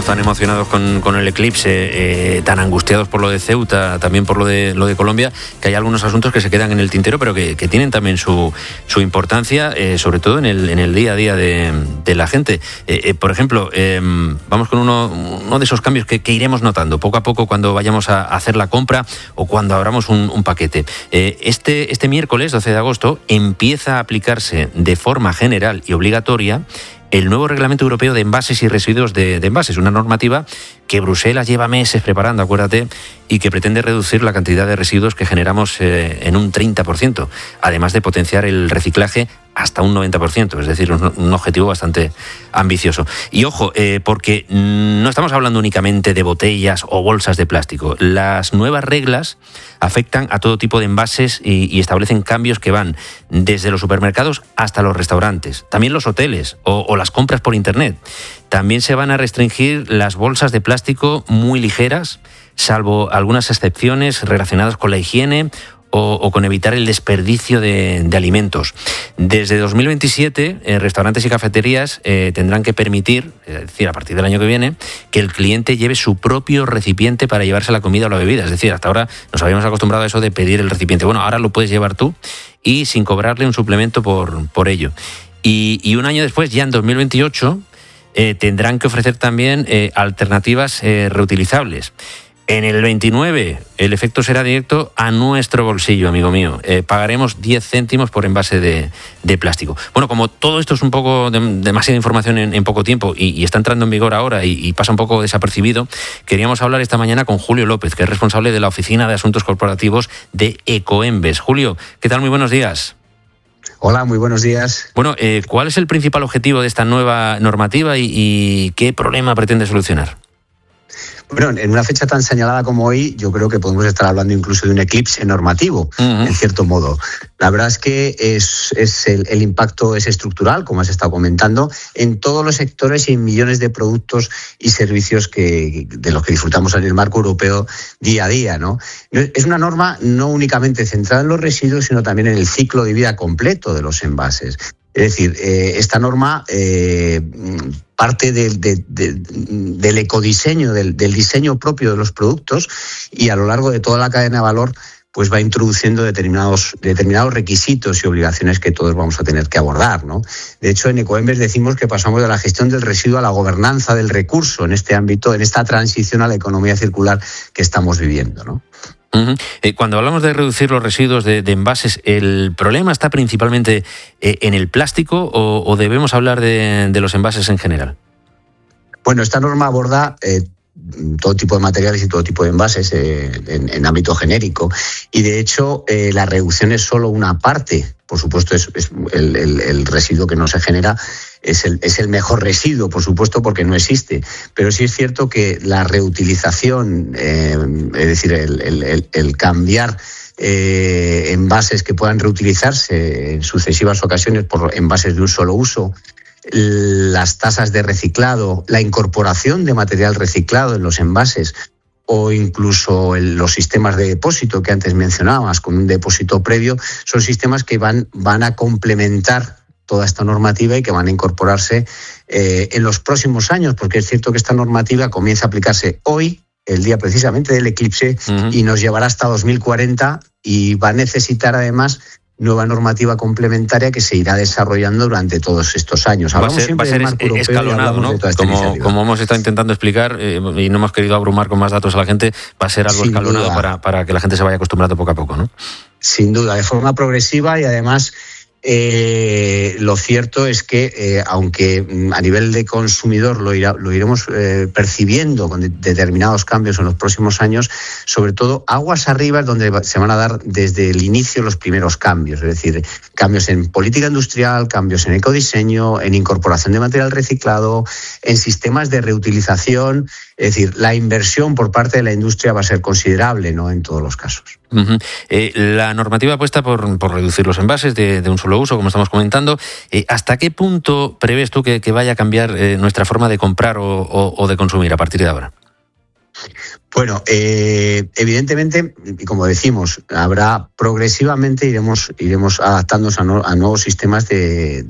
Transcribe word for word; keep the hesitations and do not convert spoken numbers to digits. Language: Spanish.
tan emocionados con, con el eclipse, eh, tan angustiados por lo de Ceuta, también por lo de lo de Colombia, que hay algunos asuntos que se quedan en el tintero, pero que, que tienen también su, su importancia, eh, sobre todo en el, en el día a día de, de la gente. Eh, eh, por ejemplo, eh, vamos con uno, uno de esos cambios que, que iremos notando poco a poco cuando vayamos a hacer la compra o cuando abramos un, un paquete. Eh, este, este miércoles, doce de agosto, empieza a aplicarse de forma general y obligatoria el nuevo Reglamento Europeo de Envases y Residuos de, de Envases, una normativa que Bruselas lleva meses preparando, acuérdate, y que pretende reducir la cantidad de residuos que generamos eh, en un treinta por ciento, además de potenciar el reciclaje hasta un noventa por ciento, es decir, un, un objetivo bastante ambicioso. Y ojo, eh, porque no estamos hablando únicamente de botellas o bolsas de plástico. Las nuevas reglas afectan a todo tipo de envases y, y establecen cambios que van desde los supermercados hasta los restaurantes, también los hoteles o, o las compras por internet. También se van a restringir las bolsas de plástico muy ligeras, salvo algunas excepciones relacionadas con la higiene o, o con evitar el desperdicio de, de alimentos. Desde dos mil veintisiete, eh, restaurantes y cafeterías eh, tendrán que permitir, es decir, a partir del año que viene, que el cliente lleve su propio recipiente para llevarse la comida o la bebida. Es decir, hasta ahora nos habíamos acostumbrado a eso de pedir el recipiente. Bueno, ahora lo puedes llevar tú y sin cobrarle un suplemento por, por ello. Y, y un año después, ya en dos mil veintiocho, eh, tendrán que ofrecer también eh, alternativas eh, reutilizables. En el veintinueve, el efecto será directo a nuestro bolsillo, amigo mío. Eh, pagaremos diez céntimos por envase de, de plástico. Bueno, como todo esto es un poco de, demasiada información en, en poco tiempo y, y está entrando en vigor ahora y, y pasa un poco desapercibido, queríamos hablar esta mañana con Julio López, que es responsable de la Oficina de Asuntos Corporativos de Ecoembes. Julio, ¿qué tal? Muy buenos días. Hola, muy buenos días. Bueno, eh, ¿cuál es el principal objetivo de esta nueva normativa y, y qué problema pretende solucionar? Bueno, en una fecha tan señalada como hoy, yo creo que podemos estar hablando incluso de un eclipse normativo, uh-huh. en cierto modo. La verdad es que es, es el, el impacto es estructural, como has estado comentando, en todos los sectores y en millones de productos y servicios que, de los que disfrutamos en el marco europeo día a día, ¿no? Es una norma no únicamente centrada en los residuos, sino también en el ciclo de vida completo de los envases. Es decir, eh, esta norma eh, parte de, de, de, del ecodiseño, del, del diseño propio de los productos y a lo largo de toda la cadena de valor pues va introduciendo determinados, determinados requisitos y obligaciones que todos vamos a tener que abordar, ¿no? De hecho, en Ecoembes decimos que pasamos de la gestión del residuo a la gobernanza del recurso en este ámbito, en esta transición a la economía circular que estamos viviendo, ¿no? Uh-huh. Eh, cuando hablamos de reducir los residuos de, de envases, ¿el problema está principalmente eh, en el plástico o, o debemos hablar de, de los envases en general? Bueno, esta norma aborda eh, todo tipo de materiales y todo tipo de envases eh, en, en ámbito genérico y de hecho eh, la reducción es solo una parte. Por supuesto, es, es el, el, el residuo que no se genera es el, es el mejor residuo, por supuesto, porque no existe. Pero sí es cierto que la reutilización, eh, es decir, el, el, el cambiar eh, envases que puedan reutilizarse en sucesivas ocasiones por envases de un solo uso, las tasas de reciclado, la incorporación de material reciclado en los envases, o incluso el, los sistemas de depósito que antes mencionabas, con un depósito previo, son sistemas que van, van a complementar toda esta normativa y que van a incorporarse eh, en los próximos años, porque es cierto que esta normativa comienza a aplicarse hoy, el día precisamente del eclipse, uh-huh. y nos llevará hasta dos mil cuarenta y va a necesitar además nueva normativa complementaria que se irá desarrollando durante todos estos años. Hablamos va a ser, va a ser es, escalonado, ¿no? Como, como hemos estado intentando explicar eh, y no hemos querido abrumar con más datos a la gente, va a ser algo Sin escalonado para, para que la gente se vaya acostumbrando poco a poco, ¿no? Sin duda, de forma progresiva y además Eh, lo cierto es que, eh, aunque a nivel de consumidor lo, irá, lo iremos eh, percibiendo con de, determinados cambios en los próximos años, sobre todo aguas arriba es donde se van a dar desde el inicio los primeros cambios, es decir, cambios en política industrial, cambios en ecodiseño, en incorporación de material reciclado, en sistemas de reutilización. Es decir, la inversión por parte de la industria va a ser considerable, ¿no?, en todos los casos. Uh-huh. Eh, la normativa apuesta por, por reducir los envases de, de un solo uso, como estamos comentando. Eh, ¿Hasta qué punto prevés tú que, que vaya a cambiar eh, nuestra forma de comprar o, o, o de consumir a partir de ahora? Bueno, eh, evidentemente, y como decimos, habrá progresivamente iremos iremos adaptándonos a, no, a nuevos sistemas de, de